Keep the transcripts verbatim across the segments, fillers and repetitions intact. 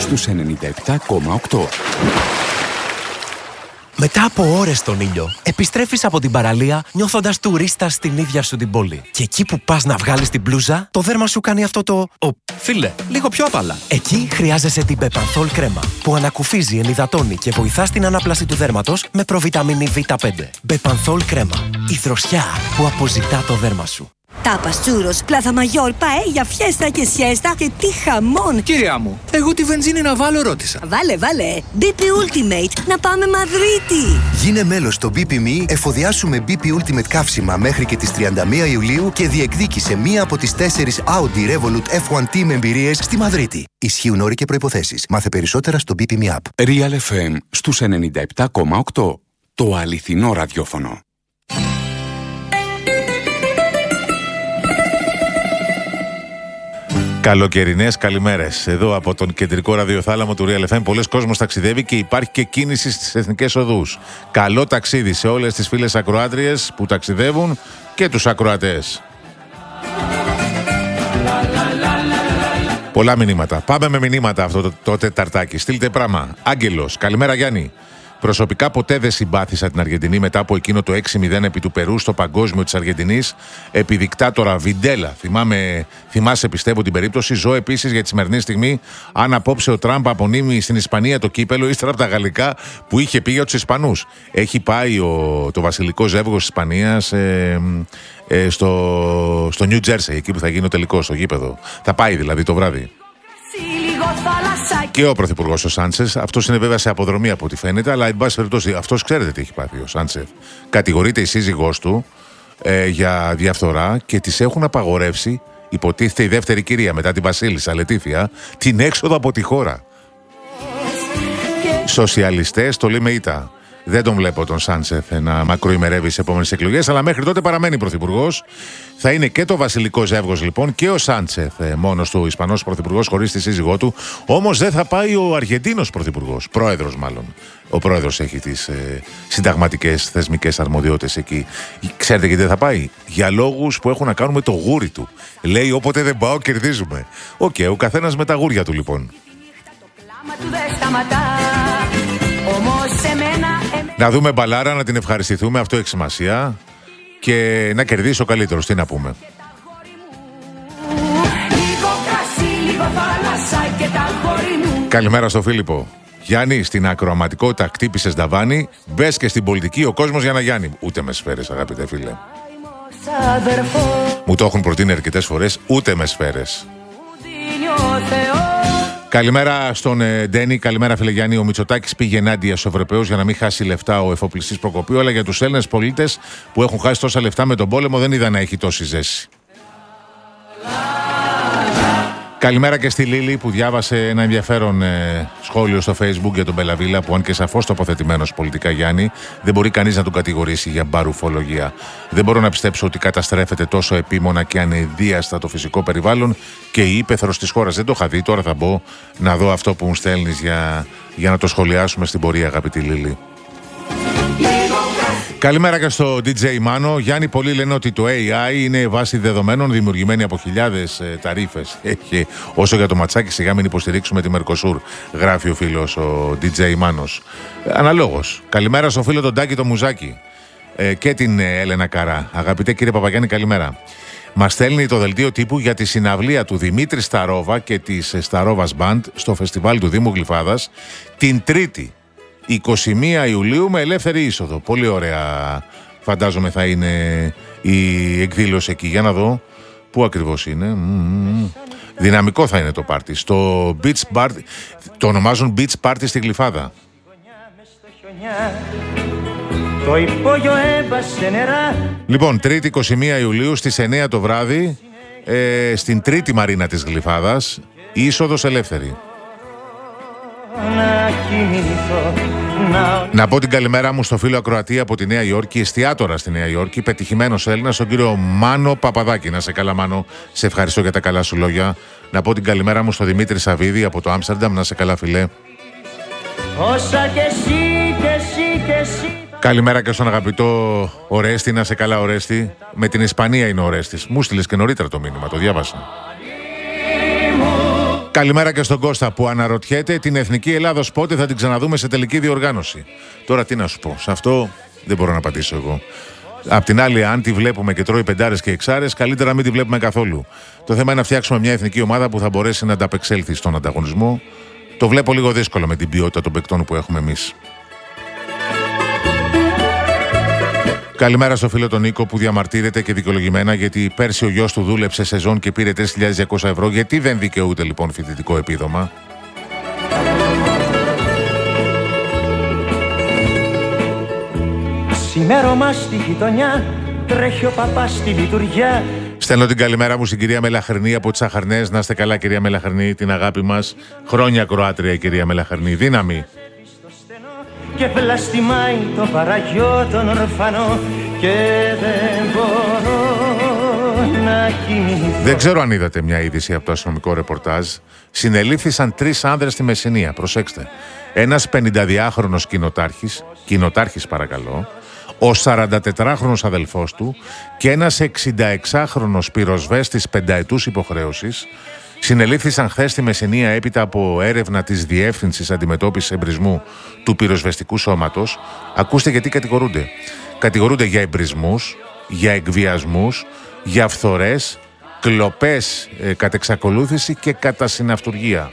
στους ενενήντα επτά κόμμα οκτώ. Μετά από ώρες στον ήλιο, επιστρέφεις από την παραλία νιώθοντας τουρίστας στην ίδια σου την πόλη. Και εκεί που πας να βγάλεις την μπλούζα, το δέρμα σου κάνει αυτό το «Ω, φίλε, λίγο πιο απαλά». Εκεί χρειάζεσαι την Bepanthol κρέμα, που ανακουφίζει, ενυδατώνει και βοηθά στην ανάπλαση του δέρματος με προβιταμίνη βι πέντε. Bepanthol κρέμα, η δροσιά που αποζητά το δέρμα σου. Τάπας, τσούρος, πλάθα μαγιόρ, παέλια, φιέστα και σιέστα και τι χαμόν! Κυρία μου, εγώ τη βενζίνη να βάλω ρώτησα. Βάλε, βάλε! μπι πι Ultimate, να πάμε Μαδρίτη! Γίνε μέλος στο μπι πι Me, εφοδιάσου με μπι πι Ultimate καύσιμα μέχρι και τις τριάντα μία Ιουλίου και διεκδίκησε μία από τις τέσσερις Audi Revolut εφ ουάν Team εμπειρίες στη Μαδρίτη. Ισχύουν όροι και προϋποθέσεις. Μάθε περισσότερα στο μπι πι Me App. Real εφ εμ στους ενενήντα επτά κόμμα οκτώ. Το αληθινό ραδιόφωνο. Καλοκαιρινές καλημέρες. Εδώ από τον κεντρικό ραδιοθάλαμο του Real εφ εμ πολλές κόσμος ταξιδεύει και υπάρχει και κίνηση στις εθνικές οδούς. Καλό ταξίδι σε όλες τις φίλες ακροάτριες που ταξιδεύουν και τους ακροατές. Πολλά μηνύματα. Πάμε με μηνύματα αυτό το, το τεταρτάκι. Στείλτε πράγμα. Άγγελος. Καλημέρα Γιάννη. Προσωπικά ποτέ δεν συμπάθησα την Αργεντινή μετά από εκείνο το έξι μηδέν επί του Περού στο παγκόσμιο της Αργεντινής επί δικτάτορα Βιντέλα. Θυμάμαι, θυμάσαι πιστεύω την περίπτωση. Ζω επίσης για τη σημερινή στιγμή αν απόψε ο Τραμπ απονείμει στην Ισπανία το κύπελο ύστερα από τα γαλλικά που είχε πει για τους Ισπανούς. Έχει πάει ο, το βασιλικό ζεύγος της Ισπανίας ε, ε, στο, στο New Jersey, εκεί που θα γίνει ο τελικός, στο γήπεδο. Θα πάει δηλαδή το βράδυ. Και ο πρωθυπουργός ο Σάντσεφ, αυτός είναι βέβαια σε αποδρομή από ό,τι φαίνεται, αλλά εν πάση περιπτώσει αυτός ξέρετε τι έχει πάθει ο Σάντσεφ. Κατηγορείται η σύζυγός του ε, για διαφθορά και της έχουν απαγορεύσει, υποτίθεται η δεύτερη κυρία μετά την Βασίλισσα Λετίθια, την έξοδο από τη χώρα. Σοσιαλιστές το λέει με ήττα. Δεν τον βλέπω τον Σάντσεφ να μακροημερεύει στις επόμενες εκλογές, αλλά μέχρι τότε παραμένει πρωθυπουργός. Θα είναι και το βασιλικό ζεύγος λοιπόν και ο Σάντσεφ μόνος του, Ισπανός πρωθυπουργός χωρίς τη σύζυγό του. Όμως δεν θα πάει ο Αργεντίνος πρωθυπουργός, πρόεδρος μάλλον. Ο πρόεδρος έχει τις ε, συνταγματικές θεσμικές αρμοδιότητες εκεί. Ξέρετε γιατί δεν θα πάει? Για λόγους που έχουν να κάνουν με το γούρι του. Λέει όποτε δεν πάω κερδίζουμε. Οκ, okay, ο καθένας με τα γούρια του λοιπόν. Να δούμε μπαλάρα, να την ευχαριστηθούμε, αυτό έχει σημασία. Και να κερδίσει ο καλύτερος, τι να πούμε. Καλημέρα στο Φίλιππο. Γιάννη, στην ακροαματικότητα χτύπησες νταβάνι. Μπες και στην πολιτική ο κόσμος για να Γιάννη. Ούτε με σφαίρες, αγαπητέ φίλε. Μου το έχουν προτείνει αρκετές φορές, ούτε με σφαίρες. Καλημέρα στον ε, Ντένι, καλημέρα φίλε Γιάννη. Ο Μητσοτάκης πήγε ενάντια στους Ευρωπαίους για να μην χάσει λεφτά ο εφοπλιστής Προκοπίου, αλλά για τους Έλληνες πολίτες που έχουν χάσει τόσα λεφτά με τον πόλεμο δεν είδα να έχει τόση ζέση. Καλημέρα και στη Λίλη που διάβασε ένα ενδιαφέρον ε, σχόλιο στο Facebook για τον Μπελαβίλα, που αν και σαφώς τοποθετημένος πολιτικά Γιάννη, δεν μπορεί κανείς να τον κατηγορήσει για μπαρουφολογία. Δεν μπορώ να πιστέψω ότι καταστρέφεται τόσο επίμονα και ανεδίαστα το φυσικό περιβάλλον και η ύπαιθρος της χώρας. Δεν το είχα δει, τώρα θα μπω να δω αυτό που μου στέλνεις για, για να το σχολιάσουμε στην πορεία, αγαπητή Λίλη. Καλημέρα και στο ντι τζέι Μάνο. Γιάννη, πολλοί λένε ότι το έι άι είναι βάση δεδομένων δημιουργημένη από χιλιάδες ε, ταρίφες. Έχει, όσο για το ματσάκι, σιγά μην υποστηρίξουμε τη Μερκοσούρ, γράφει ο φίλος ο ντι τζέι Μάνος. Ε, αναλόγως. Καλημέρα στο φίλο τον Τάκη το Μουζάκι ε, και την ε, Έλενα Καρά. Αγαπητέ κύριε Παπαγιάννη, καλημέρα. Μας στέλνει το δελτίο τύπου για τη συναυλία του Δημήτρη Σταρόβα και της Σταρόβας Μπαντ στο φεστιβάλ του Δήμου Γλυφάδας την Τρίτη. είκοσι μία Ιουλίου με ελεύθερη είσοδο. Πολύ ωραία φαντάζομαι θα είναι η εκδήλωση εκεί. Για να δω πού ακριβώς είναι. Mm-hmm. Δυναμικό θα είναι το πάρτι. Στο Beach Bar, το ονομάζουν Beach Party στη Γλυφάδα. Το υπόγειο έμπασε νερά. Λοιπόν, Τρίτη είκοσι μία Ιουλίου στις εννιά το βράδυ ε, στην Τρίτη Μαρίνα της Γλυφάδας. Είσοδος ελεύθερη. Να, να... να πω την καλημέρα μου στο φίλο ακροατή από τη Νέα Υόρκη, εστιατόρα στη Νέα Υόρκη, πετυχημένος Έλληνας, τον κύριο Μάνο Παπαδάκη. Να σε καλά, Μάνο, σε ευχαριστώ για τα καλά σου λόγια. Να πω την καλημέρα μου στο Δημήτρη Σαββίδη από το Άμστερνταμ. Να σε καλά, φιλέ. Όσα και εσύ, και εσύ, και εσύ. Καλημέρα και στον αγαπητό Ορέστη. Να σε καλά, Ορέστη. Με την Ισπανία είναι ο Ορέστης. Μου στείλες και νωρίτερα το μήνυμα, το διάβασα. Καλημέρα και στον Κώστα που αναρωτιέται την Εθνική Ελλάδος πότε θα την ξαναδούμε σε τελική διοργάνωση. Τώρα τι να σου πω, σε αυτό δεν μπορώ να απαντήσω εγώ. Απ' την άλλη, αν τη βλέπουμε και τρώει πεντάρες και εξάρες, καλύτερα να μην τη βλέπουμε καθόλου. Το θέμα είναι να φτιάξουμε μια εθνική ομάδα που θα μπορέσει να ανταπεξέλθει στον ανταγωνισμό. Το βλέπω λίγο δύσκολο με την ποιότητα των παικτών που έχουμε εμείς. Καλημέρα στο φίλο τον Νίκο που διαμαρτύρεται και δικαιολογημένα γιατί πέρσι ο γιος του δούλεψε σεζόν και πήρε τρεις χιλιάδες διακόσια ευρώ. Γιατί δεν δικαιούται λοιπόν φοιτητικό επίδομα? Σημέρωμα στη γειτονιά, τρέχει ο παπάς στη λειτουργιά. Στέλνω την καλημέρα μου στην κυρία Μελαχρινή από τις Αχαρνές. Να είστε καλά κυρία Μελαχρινή, την αγάπη μας. Χρόνια Κροάτρια η κυρία Μελαχρινή, δύναμη. Και βλαστημάει το παραγιό τον ορφανό και δεν μπορώ να κοιμηθώ. Δεν ξέρω αν είδατε μια είδηση από το αστυνομικό ρεπορτάζ. Συνελήφθησαν τρεις άνδρες στη Μεσσηνία, προσέξτε. Ένας πενηνταδυάχρονος κοινοτάρχης, κοινοτάρχης παρακαλώ, ο σαραντατετράχρονος αδελφός του και ένας εξηνταεξάχρονος πυροσβέστης πενταετούς υποχρέωσης συνελήφθησαν χθες στη Μεσσηνία έπειτα από έρευνα της Διεύθυνσης Αντιμετώπισης Εμπρισμού του Πυροσβεστικού Σώματος. Ακούστε γιατί κατηγορούνται. Κατηγορούνται για εμπρισμούς, για εκβιασμούς, για φθορές, κλοπές ε, κατ' εξακολούθηση και κατά συναυτουργία.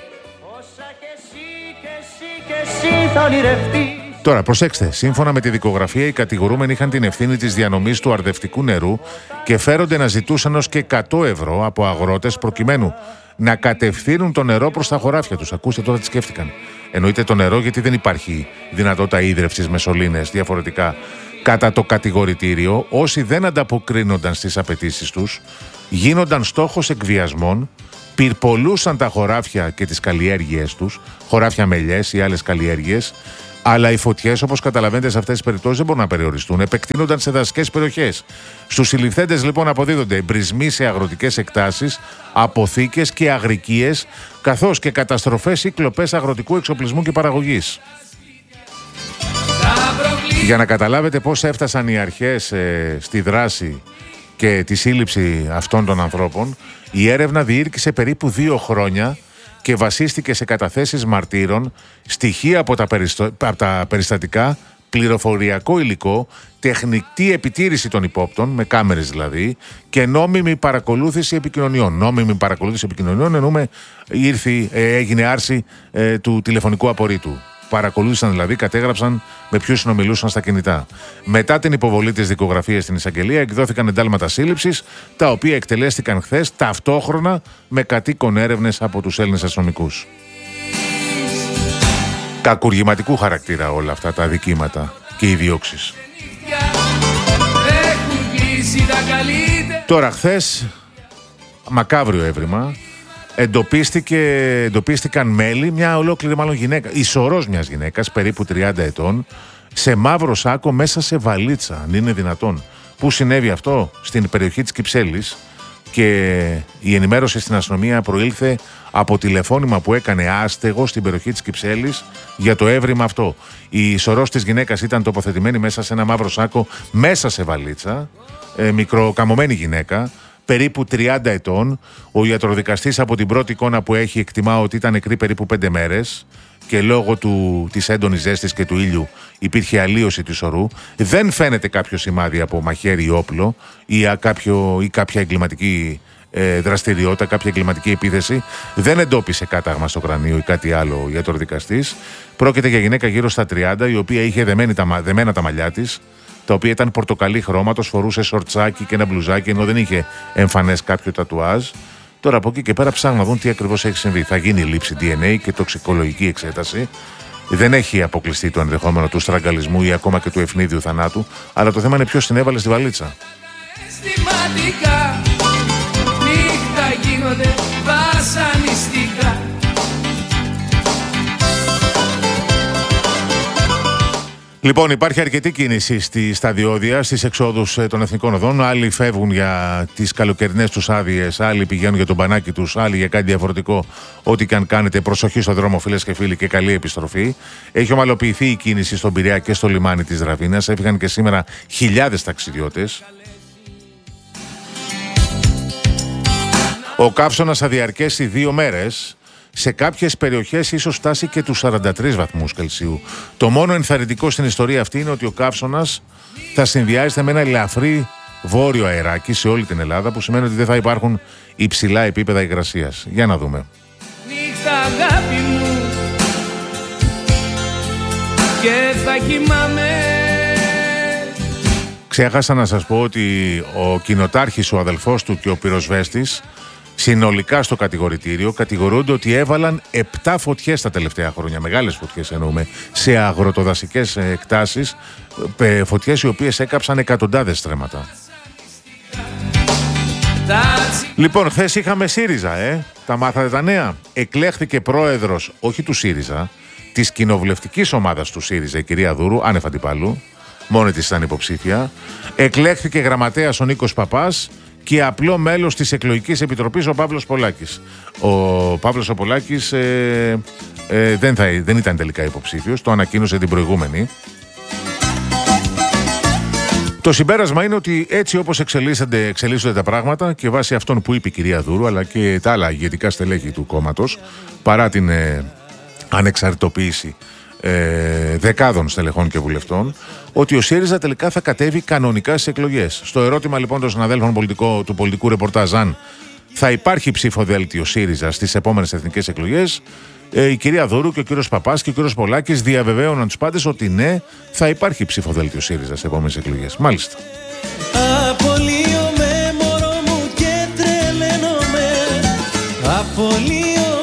Τώρα, προσέξτε, σύμφωνα με τη δικογραφία, οι κατηγορούμενοι είχαν την ευθύνη της διανομής του αρδευτικού νερού και φέρονται να ζητούσαν ως και εκατό ευρώ από αγρότες προκειμένου να κατευθύνουν το νερό προς τα χωράφια τους. Ακούστε τώρα τι σκέφτηκαν. Εννοείται το νερό γιατί δεν υπάρχει δυνατότητα ίδρευσης με σωλήνες διαφορετικά. Κατά το κατηγορητήριο, όσοι δεν ανταποκρίνονταν στις απαιτήσεις τους, γίνονταν στόχος εκβιασμών, πυρπολούσαν τα χωράφια και τις καλλιέργειές τους, χωράφια μελιές ή άλλες καλλιέργειες, αλλά οι φωτιές, όπως καταλαβαίνετε, σε αυτές τις περιπτώσεις δεν μπορούν να περιοριστούν. Επεκτείνονταν σε δασικές περιοχές. Στους συλληφθέντες λοιπόν αποδίδονται εμπρισμοί σε αγροτικές εκτάσεις, αποθήκες και αγρικίες, καθώς και καταστροφές ή κλοπές αγροτικού εξοπλισμού και παραγωγής. Για να καταλάβετε πώς έφτασαν οι αρχές ε, στη δράση και τη σύλληψη αυτών των ανθρώπων, η έρευνα διήρκησε περίπου δύο χρόνια και βασίστηκε σε καταθέσεις μαρτύρων, στοιχεία από τα, περιστο... από τα περιστατικά, πληροφοριακό υλικό, τεχνική επιτήρηση των υπόπτων, με κάμερες δηλαδή, και νόμιμη παρακολούθηση επικοινωνιών. Νόμιμη παρακολούθηση επικοινωνιών εννοούμε ήρθε, έγινε άρση ε, του τηλεφωνικού απορρίτου. Παρακολούθησαν δηλαδή, κατέγραψαν με ποιους συνομιλούσαν στα κινητά. Μετά την υποβολή της δικογραφίας στην εισαγγελία, εκδόθηκαν εντάλματα σύλληψης, τα οποία εκτελέστηκαν χθες ταυτόχρονα με κατοίκον έρευνες από τους Έλληνες αστυνομικούς. Κακουργηματικού χαρακτήρα όλα αυτά τα αδικήματα και οι διώξεις. Τώρα χθες, μακάβριο έβριμα, Εντοπίστηκε, εντοπίστηκαν μέλη, μια ολόκληρη μάλλον γυναίκα, ισορρός μιας γυναίκας, περίπου τριάντα ετών, σε μαύρο σάκο μέσα σε βαλίτσα, αν είναι δυνατόν. Πού συνέβη αυτό? Στην περιοχή της Κυψέλης, και η ενημέρωση στην αστυνομία προήλθε από τηλεφώνημα που έκανε άστεγο στην περιοχή της Κυψέλης για το έβριμα αυτό. Η ισορρός της γυναίκας ήταν τοποθετημένη μέσα σε ένα μαύρο σάκο, μέσα σε βαλίτσα, ε, μικροκαμωμένη γυναίκα, περίπου τριάντα ετών. Ο ιατροδικαστής από την πρώτη εικόνα που έχει εκτιμά ότι ήταν νεκρή περίπου πέντε μέρες και λόγω του, της έντονης ζέστης και του ήλιου υπήρχε αλλίωση του ισορρού. Δεν φαίνεται κάποιο σημάδι από μαχαίρι ή όπλο ή, α, κάποιο, ή κάποια εγκληματική ε, δραστηριότητα, κάποια εγκληματική επίθεση. Δεν εντόπισε κάταγμα στο κρανίο ή κάτι άλλο ο ιατροδικαστής. Πρόκειται για γυναίκα γύρω στα τριάντα, η οποία είχε δεμένη τα, δεμένα τα μαλλιά της, τα οποία ήταν πορτοκαλί χρώματος, φορούσε σορτσάκι και ένα μπλουζάκι, ενώ δεν είχε εμφανές κάποιο τατουάζ. Τώρα από εκεί και πέρα ψάχνουν να δουν τι ακριβώς έχει συμβεί. Θα γίνει λήψη ντι εν έι και τοξικολογική εξέταση. Δεν έχει αποκλειστεί το ενδεχόμενο του στραγγαλισμού ή ακόμα και του ευνίδιου θανάτου, αλλά το θέμα είναι ποιος την έβαλε στη βαλίτσα. Αισθηματικά, νύχτα γίνονται βασανιστικά. Λοιπόν, υπάρχει αρκετή κίνηση στη, στα διόδια, στις εξόδους ε, των εθνικών οδών. Άλλοι φεύγουν για τις καλοκαιρινές τους άδειες, άλλοι πηγαίνουν για τον μπανάκι τους, άλλοι για κάτι διαφορετικό. Ό,τι και αν κάνετε, προσοχή στον δρόμο, φίλες και φίλοι, και καλή επιστροφή. Έχει ομαλοποιηθεί η κίνηση στον Πειραιά και στο λιμάνι της Δραβίνας. Έφυγαν και σήμερα χιλιάδες ταξιδιώτες. Ο καύσωνας θα διαρκέσει δύο μέρες. σε κάποιες περιοχές ίσως φτάσει και τους σαράντα τρεις βαθμούς Κελσίου. Το μόνο ενθαρρυντικό στην ιστορία αυτή είναι ότι ο καύσωνας θα συνδυάζεται με ένα ελαφρύ βόρειο αεράκι σε όλη την Ελλάδα, που σημαίνει ότι δεν θα υπάρχουν υψηλά επίπεδα υγρασίας. Για να δούμε. Νύχτα αγάπη μου και θα κοιμάμαι. Ξέχασα να σας πω ότι ο κοινοτάρχης, ο αδελφός του και ο πυροσβέστης, συνολικά στο κατηγορητήριο κατηγορούνται ότι έβαλαν επτά φωτιές τα τελευταία χρόνια, μεγάλες φωτιές εννοούμε, σε αγροτοδασικές εκτάσεις, φωτιές οι οποίες έκαψαν εκατοντάδες στρέμματα. Λοιπόν, χθες είχαμε ΣΥΡΙΖΑ, ε. Τα μάθατε τα νέα. Εκλέχθηκε πρόεδρος, όχι του ΣΥΡΙΖΑ, της κοινοβουλευτικής ομάδας του ΣΥΡΙΖΑ, η κυρία Δούρου, άνευ αντιπάλου, μόνη της ήταν υποψήφια. Εκλέχθηκε γραμματέας ο Νίκος Παπάς και απλό μέλος της εκλογικής επιτροπής ο Παύλος Πολάκης. Ο Παύλος ο Πολάκης ε, ε, δεν, θα, δεν ήταν τελικά υποψήφιος, το ανακοίνωσε την προηγούμενη. Το συμπέρασμα είναι ότι έτσι όπως εξελίσσονται, εξελίσσονται τα πράγματα και βάσει αυτών που είπε η κυρία Δούρου αλλά και τα άλλα ηγετικά στελέχη του κόμματος, παρά την ε, ανεξαρτητοποίηση ε, δεκάδων στελεχών και βουλευτών, ότι ο ΣΥΡΙΖΑ τελικά θα κατέβει κανονικά στις εκλογές. Στο ερώτημα λοιπόν των συναδέλφων πολιτικό, του πολιτικού ρεπορτάζ αν θα υπάρχει ψηφοδέλτιο ΣΥΡΙΖΑ στις επόμενες εθνικές εκλογές, ε, η κυρία Δούρου και ο κύριος Παπάς και ο κύριος Πολάκης διαβεβαίωναν τους πάντες ότι ναι, θα υπάρχει ψηφοδέλτιο ΣΥΡΙΖΑ στις επόμενες εκλογές. Μάλιστα. Απολύομαι μωρό μου και τρελαίνομαι. Απολύομαι.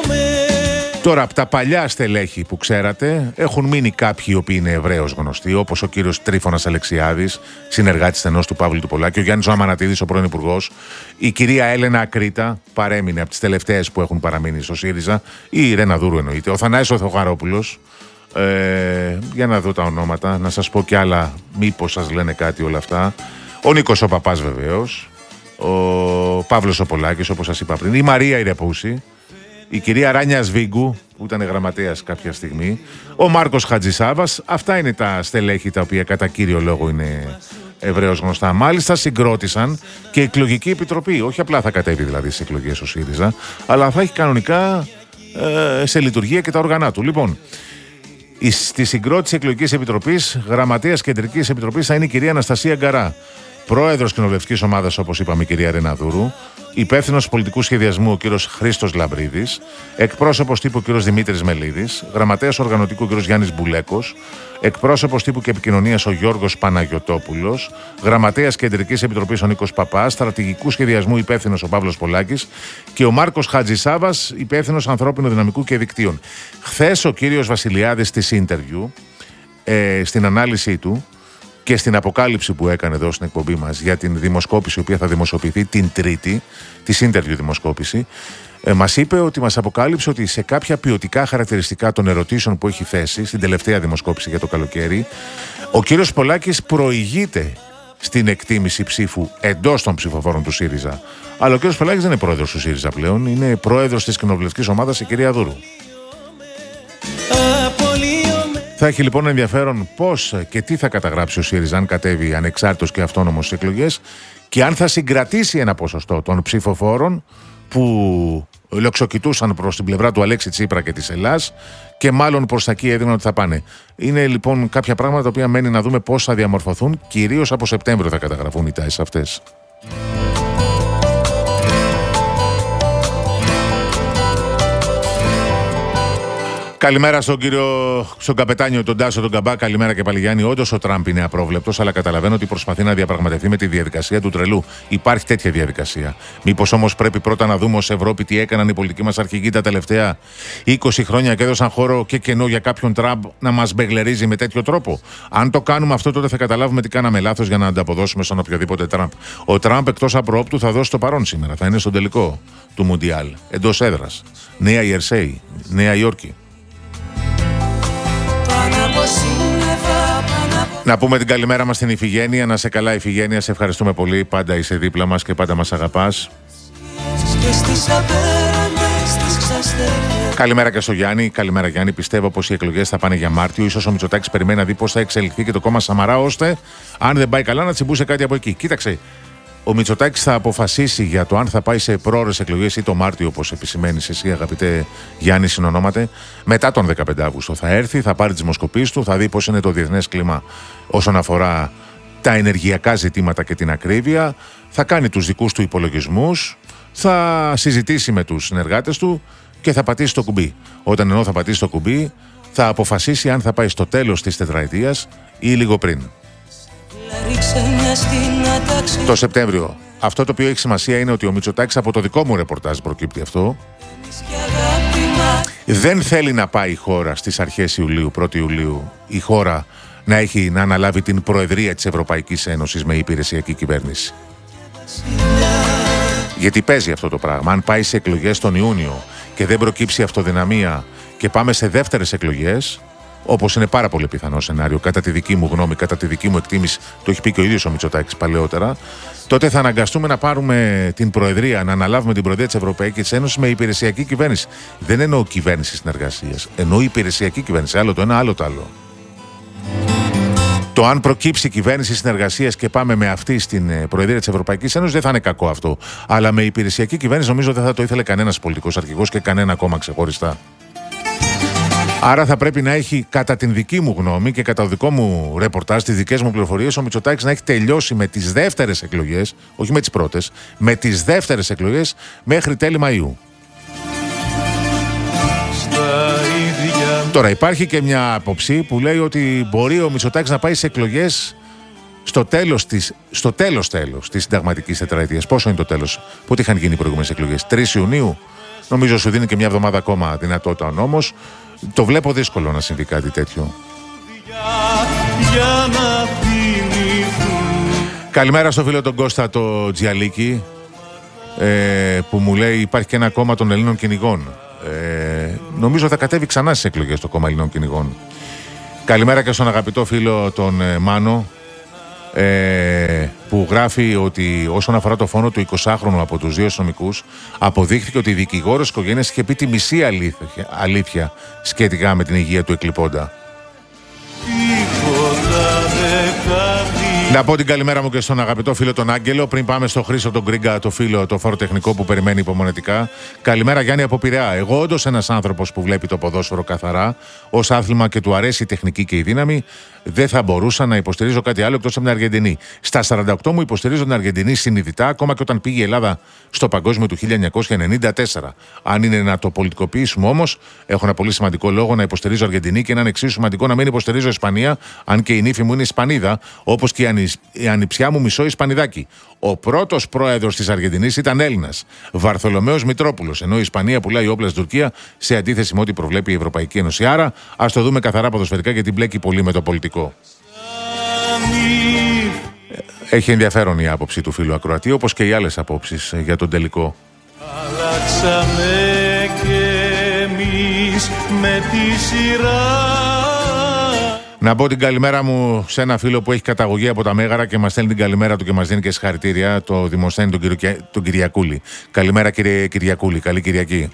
Τώρα, από τα παλιά στελέχη που ξέρατε, έχουν μείνει κάποιοι οι οποίοι είναι Εβραίος γνωστοί, όπως ο κύριος Τρίφωνας Αλεξιάδης, συνεργάτης στενός του Παύλου του Πολάκη, ο Γιάννης Αμανατίδης, ο πρώην Υπουργός, η κυρία Έλενα Ακρίτα, παρέμεινε από τις τελευταίες που έχουν παραμείνει στο ΣΥΡΙΖΑ, η Ιρένα Δούρου εννοείται, ο Θανάης ο Θεοχαρόπουλος, ε, για να δω τα ονόματα, να σας πω κι άλλα, μήπως σας λένε κάτι όλα αυτά, ο Νίκος ο Παπάς βεβαίως, ο Παύλος ο Πολάκης, όπως σας είπα πριν, η Μαρία η Ρεπούση, η κυρία Ράνια Σβίγκου, που ήταν γραμματέας κάποια στιγμή, ο Μάρκος Χατζησάβας. Αυτά είναι τα στελέχη τα οποία κατά κύριο λόγο είναι Εβραίος γνωστά. Μάλιστα συγκρότησαν και η εκλογική επιτροπή. Όχι απλά θα κατέβει δηλαδή στις εκλογές ο ΣΥΡΙΖΑ, αλλά θα έχει κανονικά ε, σε λειτουργία και τα όργανα του. Λοιπόν, στη συγκρότηση εκλογικής επιτροπής, γραμματέας κεντρικής επιτροπής θα είναι η κυρία Αναστασία Γκαρά. Πρόεδρος κοινοβουλευτικής ομάδας, όπως είπαμε, η κυρία Ρένα Δούρου. Υπεύθυνος πολιτικού σχεδιασμού ο κύριος Χρήστος Λαμπρίδης. Εκπρόσωπος τύπου ο κύριος Δημήτρης Μελίδης. Γραμματέας οργανωτικού ο κύριος Γιάννης Μπουλέκος. Εκπρόσωπος τύπου και επικοινωνίας ο Γιώργος Παναγιωτόπουλος. Γραμματέας κεντρικής επιτροπής ο Νίκος Παπάς. Στρατηγικού σχεδιασμού υπεύθυνος ο Παύλος Πολάκης. Και ο Μάρκος Χατζησάβας, υπεύθυνος ανθρώπινου δυναμικού και δικτύων. Χθες ο κύριος Βασιλιάδης στη interview, ε, στην ανάλυση του και στην αποκάλυψη που έκανε εδώ στην εκπομπή μας για την δημοσκόπηση, η οποία θα δημοσιοποιηθεί την Τρίτη, τη interview δημοσκόπηση, ε, μας είπε ότι μας αποκάλυψε ότι σε κάποια ποιοτικά χαρακτηριστικά των ερωτήσεων που έχει θέσει στην τελευταία δημοσκόπηση για το καλοκαίρι, ο κύριος Πολάκης προηγείται στην εκτίμηση ψήφου εντός των ψηφοφόρων του ΣΥΡΙΖΑ. Αλλά ο κύριος Πολάκης δεν είναι πρόεδρος του ΣΥΡΙΖΑ πλέον, είναι πρόεδρος της κοινοβουλευτικής ομάδας η κυρία Δούρου. Θα έχει λοιπόν ενδιαφέρον πώς και τι θα καταγράψει ο ΣΥΡΙΖΑ αν κατέβει ανεξάρτητος και αυτόνομος στις εκλογές και αν θα συγκρατήσει ένα ποσοστό των ψηφοφόρων που λοξοκοιτούσαν προς την πλευρά του Αλέξη Τσίπρα και της Ελλάς και μάλλον προς τα εκεί έδιναν ότι θα πάνε. Είναι λοιπόν κάποια πράγματα τα οποία μένει να δούμε πώς θα διαμορφωθούν, κυρίως από Σεπτέμβριο θα καταγραφούν οι τάσεις αυτές. Καλημέρα στον κύριο, στον καπετάνιο, τον Τάσο, τον Καμπά. Καλημέρα και πάλι Γιάννη. Όντως ο Τραμπ είναι απρόβλεπτος, αλλά καταλαβαίνω ότι προσπαθεί να διαπραγματευτεί με τη διαδικασία του τρελού. Υπάρχει τέτοια διαδικασία. Μήπως όμως πρέπει πρώτα να δούμε ως Ευρώπη τι έκαναν οι πολιτικοί μας αρχηγοί τα τελευταία είκοσι χρόνια και έδωσαν χώρο και κενό για κάποιον Τραμπ να μας μπεγλερίζει με τέτοιο τρόπο. Αν το κάνουμε αυτό, τότε θα καταλάβουμε τι κάναμε λάθος για να ανταποδώσουμε στον οποιοδήποτε Τραμπ. Ο Τραμπ εκτός απροόπτου θα δώσει το παρόν σήμερα. Θα είναι στον τελικό του Μουντιάλ εντός έδρας. Νέα Ιερσέη, Νέα Υόρκη. Να πούμε την καλημέρα μας στην Ιφηγένεια. Να σε καλά Ιφηγένεια, σε ευχαριστούμε πολύ. Πάντα είσαι δίπλα μας και πάντα μας αγαπάς. Καλημέρα και στο Γιάννη. Καλημέρα Γιάννη. Πιστεύω πως οι εκλογές θα πάνε για Μάρτιο. Ίσως ο Μητσοτάκης περιμένει να δει πώς θα εξελιχθεί και το κόμμα Σαμαρά, ώστε αν δεν πάει καλά να τσιμπούσε κάτι από εκεί. Κοίταξε, Ο Μητσοτάκης θα αποφασίσει για το αν θα πάει σε πρόωρες εκλογές ή το Μάρτιο, όπως επισημαίνεις εσύ, αγαπητέ Γιάννη, συνονόματε, μετά τον δεκαπέντε Αυγούστου. Θα έρθει, θα πάρει τις δημοσκοπήσεις του, θα δει πώς είναι το διεθνές κλίμα όσον αφορά τα ενεργειακά ζητήματα και την ακρίβεια, θα κάνει τους δικούς του υπολογισμούς, θα συζητήσει με τους συνεργάτες του και θα πατήσει το κουμπί. Όταν ενώ θα πατήσει το κουμπί, θα αποφασίσει αν θα πάει στο τέλος της τετραετίας ή λίγο πριν. Το Σεπτέμβριο. Αυτό το οποίο έχει σημασία είναι ότι ο Μητσοτάκης, από το δικό μου ρεπορτάζ προκύπτει αυτό, δεν θέλει να πάει η χώρα στις αρχές Ιουλίου, πρώτη Ιουλίου, η χώρα να έχει να αναλάβει την προεδρία της Ευρωπαϊκής Ένωσης με υπηρεσιακή κυβέρνηση. Γιατί παίζει αυτό το πράγμα. Αν πάει σε εκλογές τον Ιούνιο και δεν προκύψει αυτοδυναμία και πάμε σε δεύτερες εκλογές, όπως είναι πάρα πολύ πιθανό σενάριο, κατά τη δική μου γνώμη, κατά τη δική μου εκτίμηση, το έχει πει και ο ίδιος ο Μητσοτάκης παλαιότερα, τότε θα αναγκαστούμε να πάρουμε την προεδρία, να αναλάβουμε την προεδρία της Ευρωπαϊκής Ένωσης με υπηρεσιακή κυβέρνηση. Δεν εννοώ κυβέρνηση συνεργασίας, εννοώ υπηρεσιακή κυβέρνηση. Άλλο το ένα, άλλο το άλλο. Το αν προκύψει κυβέρνηση συνεργασίας και πάμε με αυτή στην προεδρία της Ευρωπαϊκής Ένωσης δεν θα είναι κακό αυτό. Αλλά με υπηρεσιακή κυβέρνηση νομίζω δεν θα το ήθελε κανένας πολιτικός αρχηγός και κανένα κόμμα ξεχωριστά. Άρα θα πρέπει να έχει, κατά την δική μου γνώμη και κατά το δικό μου ρεπορτάζ, τις δικές μου πληροφορίες, ο Μητσοτάκης να έχει τελειώσει με τις δεύτερες εκλογές, όχι με τις πρώτες, με τις δεύτερες εκλογές μέχρι τέλη Μαΐου. Τώρα υπάρχει και μια άποψη που λέει ότι μπορεί ο Μητσοτάκης να πάει σε εκλογές στο τέλος της, στο τέλος τέλος της συνταγματικής τετραετίας. Πόσο είναι το τέλος, πότε είχαν γίνει οι προηγούμενες εκλογές, τρεις Ιουνίου. Νομίζω σου δίνει και μια εβδομάδα ακόμα δυνατότητα ο νόμος. Το βλέπω δύσκολο να συμβεί κάτι τέτοιο. Καλημέρα στο φίλο τον Κώστα το Τζιαλίκη, ε, που μου λέει υπάρχει και ένα κόμμα των Ελλήνων κυνηγών. Ε, νομίζω θα κατέβει ξανά στις εκλογές το κόμμα Ελλήνων κυνηγών. Καλημέρα και στον αγαπητό φίλο τον ε, Μάνο, ε, που γράφει ότι όσον αφορά το φόνο του εικοσάχρονου από τους δύο αστυνομικούς, αποδείχθηκε ότι η δικηγόρος της οικογένειας είχε πει τη μισή αλήθεια, αλήθεια σχετικά με την υγεία του εκλειπώντα. Να πω την καλημέρα μου και στον αγαπητό φίλο τον Άγγελο, πριν πάμε στο Χρήστο τον Γκρίγκα, το φίλο, το φοροτεχνικό που περιμένει υπομονετικά. Καλημέρα Γιάννη από Πειραιά. Εγώ όντως ένας άνθρωπος που βλέπει το ποδόσφαιρο καθαρά ως άθλημα και του αρέσει η τεχνική και η δύναμη, δεν θα μπορούσα να υποστηρίζω κάτι άλλο εκτός από την Αργεντινή. Στα σαράντα οκτώ μου υποστηρίζω την Αργεντινή συνειδητά, ακόμα και όταν πήγε η Ελλάδα στο παγκόσμιο του χίλια εννιακόσια ενενήντα τέσσερα. Αν είναι να το πολιτικοποιήσουμε όμως, έχω ένα πολύ σημαντικό λόγο να υποστηρίζω Αργεντινή και έναν εξίσου σημαντικό να μην υποστηρίζω Ισπανία, αν και η νύφη μου είναι Ισπανίδα, όπως και η ανιψιά μου μισό Ισπανιδάκι. Ο πρώτος πρόεδρος της Αργεντινής ήταν Έλληνας, Βαρθολομέος Μητρόπουλος, ενώ η Ισπανία πουλάει όπλα στην Τουρκία σε αντίθεση με ό,τι προβλέπει η Ευρωπαϊκή Ένωση. Άρα, ας το δούμε καθαρά ποδοσφαιρικά γιατί μπλέκει πολύ με το πολιτικό. Έχει ενδιαφέρον η άποψη του φίλου ακροατή, όπως και οι άλλες απόψεις για τον τελικό. Αλλάξαμε κι εμείς με τη σειρά. Να πω την καλημέρα μου σε ένα φίλο που έχει καταγωγή από τα Μέγαρα και μας στέλνει την καλημέρα του και μας δίνει και συγχαρητήρια, το Δημοσθένη τον, Κυρια... τον Κυριακούλη. Καλημέρα κύριε Κυριακούλη, καλή Κυριακή.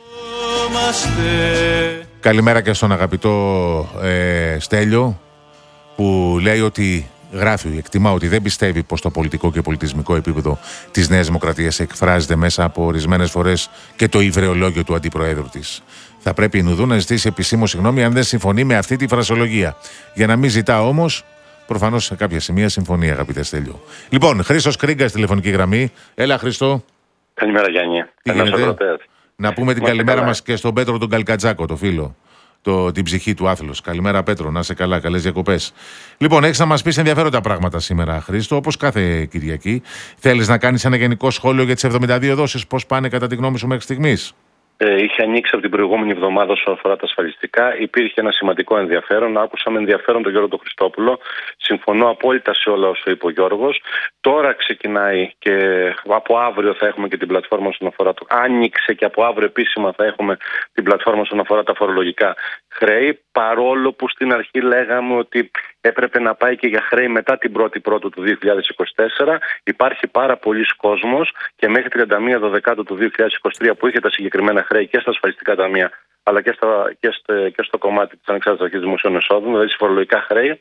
Καλημέρα και στον αγαπητό ε, Στέλιο, που λέει ότι γράφει, εκτιμά ότι δεν πιστεύει πως το πολιτικό και πολιτισμικό επίπεδο της Νέας Δημοκρατίας εκφράζεται μέσα από ορισμένες φορές και το ιδρεολόγιο του αντιπροέδρου της. Θα πρέπει η Νουδού να ζητήσει επισήμως συγγνώμη αν δεν συμφωνεί με αυτή τη φρασολογία. Για να μην ζητά όμως, προφανώς σε κάποια σημεία συμφωνεί, αγαπητέ Στέλιο. Λοιπόν, Χρήστος Κρίγκα στη τηλεφωνική γραμμή. Έλα, Χρήστο. Καλημέρα, Γιάννη. Να πούμε την καλημέρα μας και στον Πέτρο τον Καλκατζάκο, το φίλο. Το, την ψυχή του άθλος. Καλημέρα, Πέτρο, να είσαι καλά, καλές διακοπές. Λοιπόν, έχεις να μας πεις ενδιαφέροντα πράγματα σήμερα, Χρήστο, όπως κάθε Κυριακή. Θέλεις να κάνεις ένα γενικό σχόλιο για τις εβδομήντα δύο δόσεις, πώς πάνε κατά τη γνώμη σου μέχρι στιγμής? Ε, είχε ανοίξει από την προηγούμενη εβδομάδα όσον αφορά τα ασφαλιστικά. Υπήρχε ένα σημαντικό ενδιαφέρον. Άκουσα με ενδιαφέρον τον Γιώργο τον Χριστόπουλο. Συμφωνώ απόλυτα σε όλα όσο είπε ο Γιώργος. Τώρα ξεκινάει και από αύριο θα έχουμε και την πλατφόρμα όσον αφορά το. Άνοιξε και από αύριο επίσημα θα έχουμε την πλατφόρμα όσον αφορά τα φορολογικά χρέη. Παρόλο που στην αρχή λέγαμε ότι έπρεπε να πάει και για χρέη μετά την πρώτη Πρώτου του δύο χιλιάδες είκοσι τέσσερα. Υπάρχει πάρα πολλοί κόσμος και μέχρι τριάντα μία Δεκάτου του δύο χιλιάδες είκοσι τρία που είχε τα συγκεκριμένα χρέη και στα ασφαλιστικά ταμεία αλλά και, στα, και, στο, και στο κομμάτι της ανεξάρτητης αρχής δημοσίων εσόδων, δηλαδή σε φορολογικά χρέη,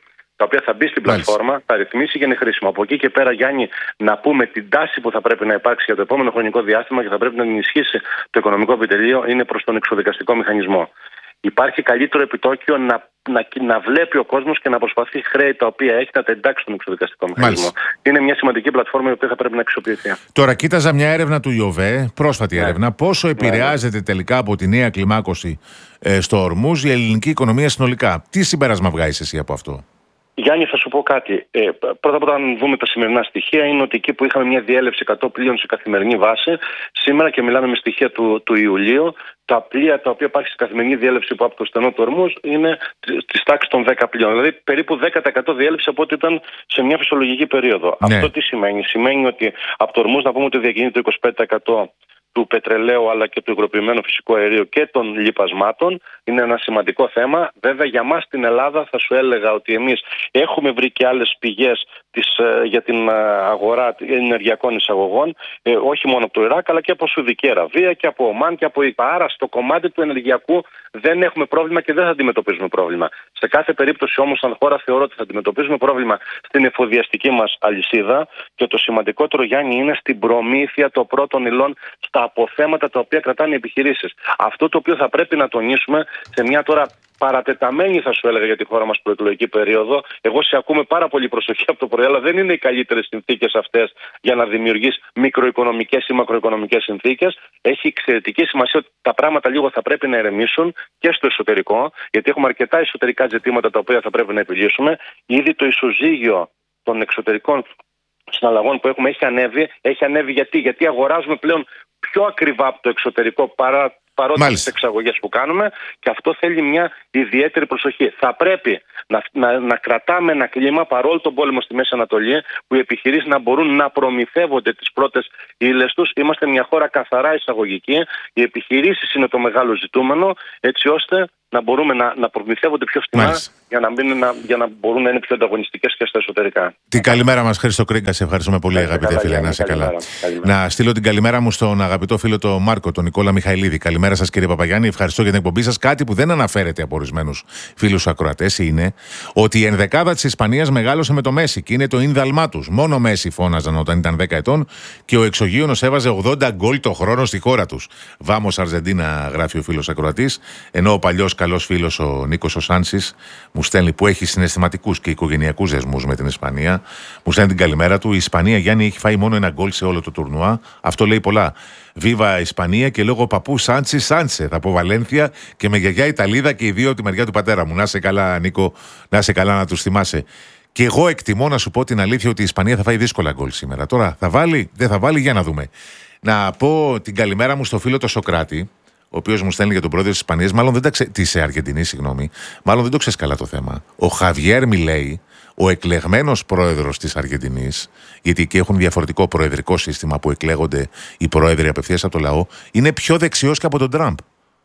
τα οποία θα μπει στην πλατφόρμα, θα ρυθμίσει και είναι χρήσιμο. Από εκεί και πέρα, Γιάννη, να πούμε την τάση που θα πρέπει να υπάρξει για το επόμενο χρονικό διάστημα και θα πρέπει να ενισχύσει το οικονομικό επιτελείο είναι προς τον εξοδικαστικό μηχανισμό. Υπάρχει καλύτερο επιτόκιο να, να, να βλέπει ο κόσμος και να προσπαθεί χρέη τα οποία έχει να τα εντάξει στον εξοδικαστικό μηχανισμό. Μάλιστα. Είναι μια σημαντική πλατφόρμα η οποία θα πρέπει να αξιοποιηθεί. Τώρα, κοίταζα μια έρευνα του ΙΟΒΕ, πρόσφατη ναι. έρευνα, πόσο επηρεάζεται ναι. τελικά από τη νέα κλιμάκωση ε, στο Ορμούζ η ελληνική οικονομία συνολικά. Τι συμπέρασμα βγάζεις εσύ από αυτό? Γιάννη, θα σου πω κάτι. Ε, πρώτα απ' όλα, αν δούμε τα σημερινά στοιχεία, είναι ότι εκεί που είχαμε μια διέλευση εκατό πλοίων σε καθημερινή βάση, σήμερα και μιλάμε με στοιχεία του, του Ιουλίου, τα πλοία τα οποία υπάρχει σε καθημερινή διέλευση που από το στενό του Ορμούζ είναι τη τάξη των δέκα πλοίων. Δηλαδή περίπου δέκα τοις εκατό διέλευση από ό,τι ήταν σε μια φυσιολογική περίοδο. Ναι. Αυτό τι σημαίνει? Σημαίνει ότι από το Ορμούζ να πούμε ότι διακινείται το είκοσι πέντε τοις εκατό του πετρελαίου αλλά και του υγροποιημένου φυσικού αερίου και των λιπασμάτων. Είναι ένα σημαντικό θέμα. Βέβαια, για μας στην Ελλάδα θα σου έλεγα ότι εμείς έχουμε βρει και άλλες πηγές της, για την αγορά ενεργειακών εισαγωγών, ε, όχι μόνο από το Ιράκ, αλλά και από Σουδική Αραβία και από Ομάν και από ΙΠΑ. Άρα, στο κομμάτι του ενεργειακού δεν έχουμε πρόβλημα και δεν θα αντιμετωπίζουμε πρόβλημα. Σε κάθε περίπτωση όμως, σαν χώρα, θεωρώ ότι θα αντιμετωπίζουμε πρόβλημα στην εφοδιαστική μας αλυσίδα και το σημαντικότερο, Γιάννη, είναι στην προμήθεια των πρώτων υλών στα αποθέματα τα οποία κρατάνε οι επιχειρήσεις. Αυτό το οποίο θα πρέπει να τονίσουμε σε μια τώρα παρατεταμένη, θα σου έλεγα, για τη χώρα μας προεκλογική περίοδο. Εγώ σε ακούμε πάρα πολύ προσοχή από το πρωί, αλλά δεν είναι οι καλύτερες συνθήκες αυτές για να δημιουργείς μικροοικονομικές ή μακροοικονομικές συνθήκες. Έχει εξαιρετική σημασία ότι τα πράγματα λίγο θα πρέπει να ηρεμήσουν και στο εσωτερικό, γιατί έχουμε αρκετά εσωτερικά ζητήματα τα οποία θα πρέπει να επιλύσουμε. Ήδη το ισοζύγιο των εξωτερικών συναλλαγών που έχουμε έχει ανέβει. Έχει ανέβει γιατί, γιατί αγοράζουμε πλέον πιο ακριβά από το εξωτερικό παρά παρότι τις εξαγωγές που κάνουμε, και αυτό θέλει μια ιδιαίτερη προσοχή. Θα πρέπει να, να, να κρατάμε ένα κλίμα, παρόλο τον πόλεμο στη Μέση Ανατολή, που οι επιχειρήσεις να μπορούν να προμηθεύονται τις πρώτες ύλες τους. Είμαστε μια χώρα καθαρά εισαγωγική. Οι επιχειρήσεις είναι το μεγάλο ζητούμενο, έτσι ώστε να μπορούμε να, να προμηθεύονται πιο φθηνά για να, μην, να, για να μπορούν να είναι πιο ανταγωνιστικές και στα εσωτερικά. Την καλημέρα μας, Χρήστο Κρίγκα. Σε ευχαριστούμε πολύ, αγαπητέ φίλε. Να είσαι καλά. Να στείλω την καλημέρα μου στον αγαπητό φίλο τον Μάρκο, τον Νικόλα Μιχαηλίδη. Καλημέρα σας, κύριε Παπαγιάννη. Ευχαριστώ για την εκπομπή σας. Κάτι που δεν αναφέρεται από ορισμένους φίλους ακροατές είναι ότι η ενδεκάδα της Ισπανίας μεγάλωσε με το Μέση και είναι το ίνδαλμά τους. Μόνο Μέση φώναζαν όταν ήταν δέκα ετών και ο εξωγήινος έβαζε ογδόντα γκολ το χρόνο στη χώρα τους. Βάμος Αρζεντίνα, γράφει ο φίλος ακροατής, ενώ ο παλιός καλός φίλος ο Νίκος ο Σάνσης μου στέλνει, που έχει συναισθηματικούς και οικογενειακούς δεσμούς με την Ισπανία, μου στέλνει την καλημέρα του. Η Ισπανία, Γιάννη, έχει φάει μόνο ένα γκολ σε όλο το τουρνουά. Αυτό λέει πολλά. Βίβα Ισπανία και λόγω παππού Σάντσι Σάντσε. Θα πω Βαλένθια και με γιαγιά Ιταλίδα και οι δύο από τη μεριά του πατέρα μου. Να σε καλά, Νίκο, να σε καλά, να τους θυμάσαι. Και εγώ εκτιμώ, να σου πω την αλήθεια, ότι η Ισπανία θα φάει δύσκολα γκολ σήμερα. Τώρα θα βάλει, δεν θα βάλει, για να δούμε. Να πω την καλημέρα μου στο φίλο το Σοκράτη, ο οποίος μου στέλνει για τον πρόεδρο της Ισπανίας, μάλλον δεν τα ξε... της Αργεντινής, συγγνώμη, μάλλον δεν το ξέρεις καλά το θέμα. Ο Χαβιέρ Μιλέι, ο εκλεγμένος πρόεδρος της Αργεντινής, γιατί εκεί έχουν διαφορετικό προεδρικό σύστημα που εκλέγονται οι πρόεδροι απευθείας από το λαό, είναι πιο δεξιός και από τον Τραμπ.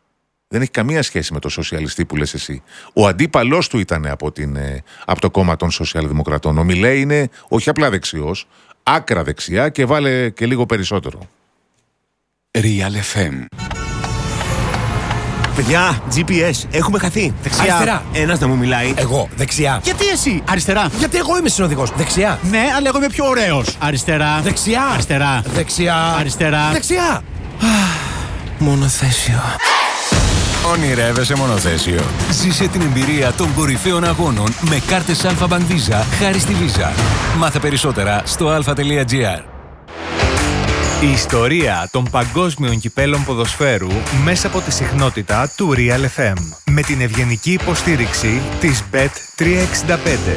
Δεν έχει καμία σχέση με το σοσιαλιστή που λες εσύ. Ο αντίπαλός του ήταν από, την, από το κόμμα των σοσιαλδημοκρατών. Ο Μιλέι είναι όχι απλά δεξιός, άκρα δεξιά, και βάλε και λίγο περισσότερο. Real εφ εμ. Παιδιά, τζι πι ες, έχουμε χαθεί. Δεξιά. Αριστερά. Ένας να μου μιλάει. Εγώ. Δεξιά. Γιατί εσύ? Αριστερά. Γιατί εγώ είμαι συνοδηγός. Δεξιά. Ναι, αλλά εγώ είμαι πιο ωραίος. Αριστερά. Δεξιά. Αριστερά. Δεξιά. Αριστερά. Δεξιά. Μονοθέσιο. Ονειρεύεσαι μονοθέσιο? Ζήσε την εμπειρία των κορυφαίων αγώνων με κάρτες Alpha Bank Visa χάρη στη Visa. Μάθε περισσότερα στο αλφα τελεία τζι αρ. Η ιστορία των παγκόσμιων κυπέλων ποδοσφαίρου μέσα από τη συχνότητα του Real εφ εμ, με την ευγενική υποστήριξη της μπετ τριακόσια εξήντα πέντε.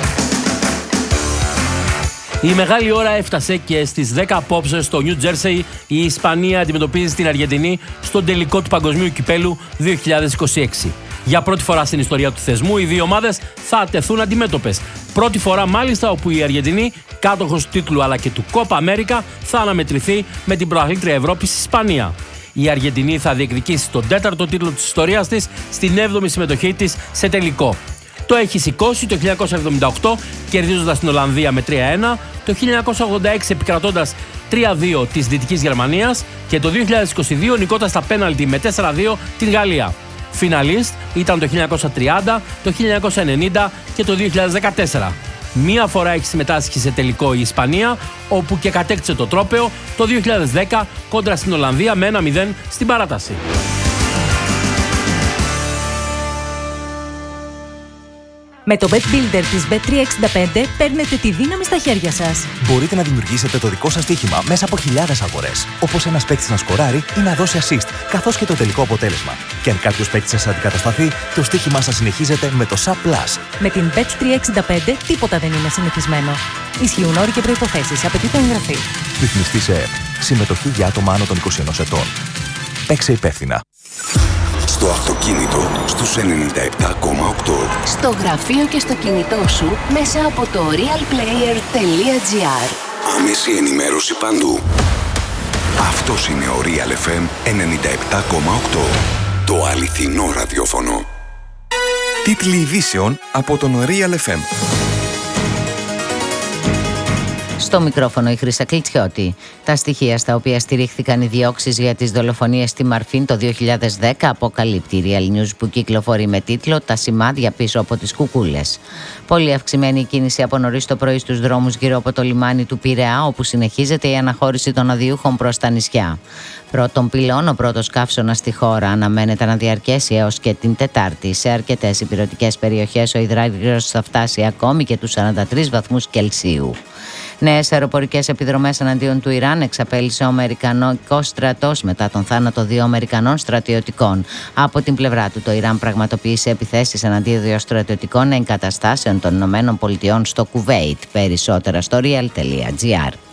Η μεγάλη ώρα έφτασε και στις δέκα απόψε στο New Jersey η Ισπανία αντιμετωπίζει την Αργεντινή στον τελικό του Παγκοσμίου Κυπέλου δύο χιλιάδες είκοσι έξι. Για πρώτη φορά στην ιστορία του θεσμού οι δύο ομάδες θα τεθούν αντιμέτωπες. Πρώτη φορά μάλιστα όπου η Αργεντινή, κάτοχος του τίτλου αλλά και του Κόπα Αμέρικα, θα αναμετρηθεί με την πρωταθλήτρια Ευρώπης Ισπανία. Η Αργεντινή θα διεκδικήσει τον τέταρτο τίτλο της ιστορίας της στην έβδομη συμμετοχή της σε τελικό. Το έχει σηκώσει το χίλια εννιακόσια εβδομήντα οκτώ κερδίζοντας την Ολλανδία με τρία ένα, το χίλια εννιακόσια ογδόντα έξι επικρατώντας τρία δύο της Δυτικής Γερμανίας και το δύο χιλιάδες είκοσι δύο νικώντας στα πέναλτι με τέσσερα δύο την Γαλλία. Φιναλίστ ήταν το χίλια εννιακόσια τριάντα, το χίλια εννιακόσια ενενήντα και το δύο χιλιάδες δεκατέσσερα. Μία φορά έχει συμμετάσχει σε τελικό η Ισπανία, όπου και κατέκτησε το τρόπαιο το δύο χιλιάδες δέκα κόντρα στην Ολλανδία με ένα μηδέν στην παράταση. Με το Bet Builder της μπετ τριακόσια εξήντα πέντε παίρνετε τη δύναμη στα χέρια σας. Μπορείτε να δημιουργήσετε το δικό σας στοίχημα μέσα από χιλιάδες αγορές. Όπως ένας παίκτης να σκοράρει ή να δώσει assist, καθώς και το τελικό αποτέλεσμα. Και αν κάποιος παίκτης σας αντικατασταθεί, το στοίχημά σας συνεχίζεται με το Sub Plus. Με την μπετ τριακόσια εξήντα πέντε τίποτα δεν είναι συνηθισμένο. Ισχύουν όροι και προϋποθέσεις. Απαιτείται εγγραφή. Ρυθμιστή σε ΕΕΠ. Συμμετοχή για άτομα άνω των είκοσι ενός ετών. Παίξε υπεύθυνα. Στο αυτοκίνητο στους ενενήντα επτά κόμμα οκτώ. Στο γραφείο και στο κινητό σου μέσα από το real player τελεία gr. Άμεση ενημέρωση παντού. Αυτός είναι ο Real εφ εμ ενενήντα επτά κόμμα οκτώ. Το αληθινό ραδιόφωνο. Τίτλοι ειδήσεων από τον Real εφ εμ. Στο μικρόφωνο η Χρύσα Κλιτσιώτη. Τα στοιχεία στα οποία στηρίχθηκαν οι διώξεις για τις δολοφονίες στη Μαρφίν το δύο χιλιάδες δέκα αποκαλύπτει η Real News, που κυκλοφορεί με τίτλο «Τα σημάδια πίσω από τις κουκούλες». Πολύ αυξημένη η κίνηση από νωρίς το πρωί στους δρόμους γύρω από το λιμάνι του Πειραιά, όπου συνεχίζεται η αναχώρηση των οδειούχων προς τα νησιά. Πρώτον πυλών, ο πρώτος καύσωνας στη χώρα αναμένεται να διαρκέσει έως και την Τετάρτη. Σε αρκετές ηπειρωτικές περιοχές ο υδράργυρος θα φτάσει ακόμη και τους σαράντα τρεις βαθμούς Κελσίου. Νέες αεροπορικές επιδρομές εναντίον του Ιράν εξαπέλυσε ο Αμερικανικός στρατός μετά τον θάνατο δύο Αμερικανών στρατιωτικών. Από την πλευρά του, το Ιράν πραγματοποίησε επιθέσεις εναντίον δύο στρατιωτικών εγκαταστάσεων των ΗΠΑ στο Κουβέιτ. Περισσότερα στο real τελεία gr.